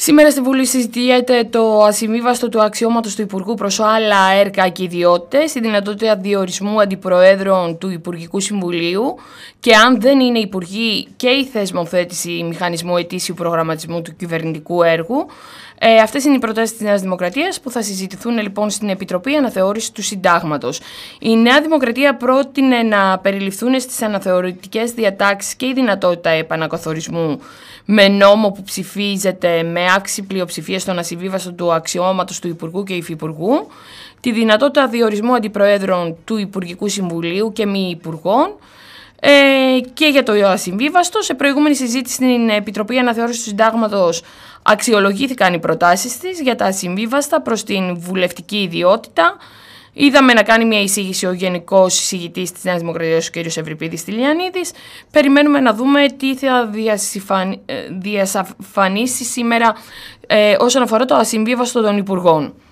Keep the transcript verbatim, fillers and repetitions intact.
Σήμερα στη Βουλή συζητιέται το ασυμβίβαστο του αξιώματος του Υπουργού προς άλλα έργα και ιδιότητες, η δυνατότητα διορισμού αντιπροέδρων του Υπουργικού Συμβουλίου και αν δεν είναι υπουργοί και η θεσμοθέτηση μηχανισμού ετήσιου προγραμματισμού του κυβερνητικού έργου. Ε, αυτές είναι οι προτάσεις της Νέας Δημοκρατίας που θα συζητηθούν λοιπόν στην Επιτροπή Αναθεώρησης του Συντάγματος. Η Νέα Δημοκρατία πρότεινε να περιληφθούν στις αναθεωρητικές διατάξεις και η δυνατότητα επανακαθορισμού με νόμο που ψηφίζεται με αύξηση πλειοψηφίας στον ασυμβίβαστο του αξιώματος του Υπουργού και Υφυπουργού, τη δυνατότητα διορισμού αντιπροέδρων του Υπουργικού Συμβουλίου και μη υπουργών. Ε, και για το ασυμβίβαστο, σε προηγούμενη συζήτηση στην Επιτροπή Αναθεώρησης του Συντάγματος αξιολογήθηκαν οι προτάσεις της για τα ασυμβίβαστα προς την βουλευτική ιδιότητα. Είδαμε να κάνει μια εισήγηση ο Γενικός Εισηγητής της Νέας Δημοκρατίας, ο κ. Ευρυπίδης Τηλιανίδης. Περιμένουμε να δούμε τι θα διασαφανίσει σήμερα ε, όσον αφορά το ασυμβίβαστο των Υπουργών.